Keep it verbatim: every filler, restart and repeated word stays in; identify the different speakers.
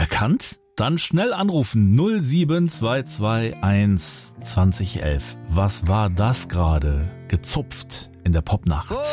Speaker 1: Erkannt? Dann schnell anrufen null sieben zwei zwei eins zwanzig elf. Was war das gerade? Gezupft in der Popnacht.